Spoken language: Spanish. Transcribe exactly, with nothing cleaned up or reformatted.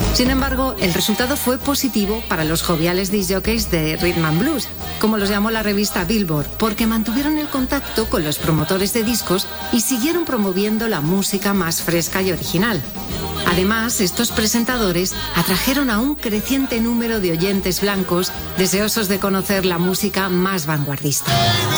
Sin embargo, el resultado fue positivo para los joviales discjockeys de Rhythm and Blues, como los llamó la revista Billboard, porque mantuvieron el contacto con los promotores de discos y siguieron promoviendo la música más fresca y original. Además, estos presentadores atrajeron a un creciente número de oyentes blancos deseosos de conocer la música más vanguardista.